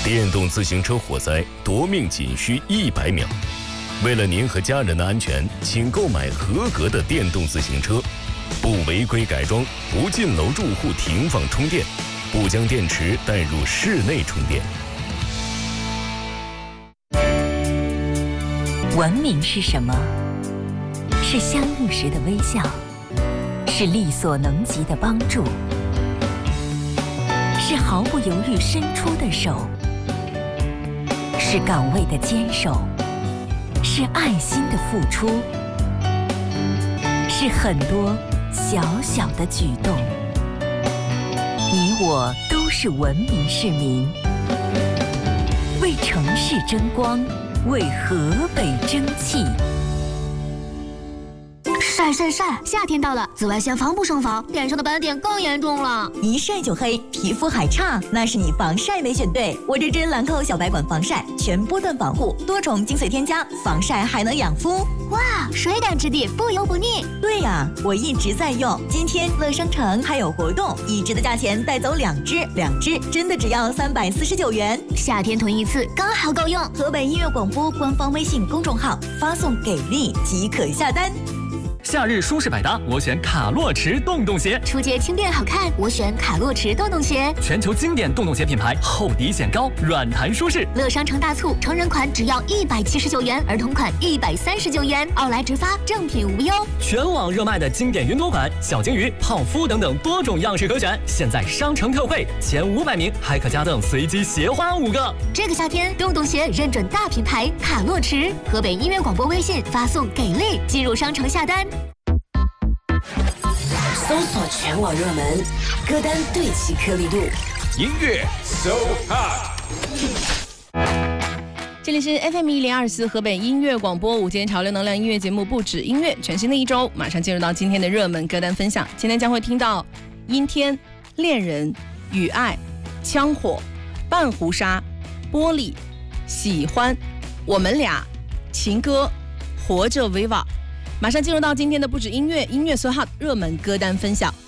电动自行车火灾夺命仅需100秒。为了您和家人的安全，请购买合格的电动自行车，不违规改装，不进楼住户停放充电，不将电池带入室内充电。 文明是什么？是相遇时的微笑，是力所能及的帮助，是毫不犹豫伸出的手，是岗位的坚守，是爱心的付出，是很多小小的举动。你我都是文明市民，为城市争光，为河北争气。 晒，夏天到了，紫外线防不胜防，脸上的斑点更严重了。 一晒就黑，皮肤还差，那是你防晒没选对。我这支兰蔻小白管防晒，全波段防护，多重精髓添加，防晒还能养肤。 哇，水感质地，不油不腻。 对呀，我一直在用。今天乐商城还有活动，1支的价钱带走2支，2支真的只要349元。 夏天囤一次刚好够用。 河北音乐广播官方微信公众号发送给力即可下单。 夏日舒适百搭，我选卡洛驰洞洞鞋。 出街轻便好看，我选卡洛驰洞洞鞋。 全球经典洞洞鞋品牌，厚底显高，软弹舒适。 乐商城大促，成人款只要179元，儿童款139元，奥莱直发，正品无忧。 全网热卖的经典云朵款、小金鱼、泡芙等等多种样式可选，现在商城特惠，前500名还可加赠随机鞋花5个。 这个夏天，洞洞鞋认准大品牌卡洛驰。河北音乐广播微信发送给力，进入商城下单。 搜索全网热门歌单，对齐颗粒度， 音乐 So Hot。 这里是 FM1024河北音乐广播午间潮流能量音乐节目，不止音乐，全新的一周，马上进入到今天的热门歌单分享。今天将会听到阴天、恋人、雨爱、枪火、半壶纱、玻璃、喜欢、我们俩、情歌、活着 Viva。马上进入到今天的不止音乐，音乐 So Hot 热门歌单分享。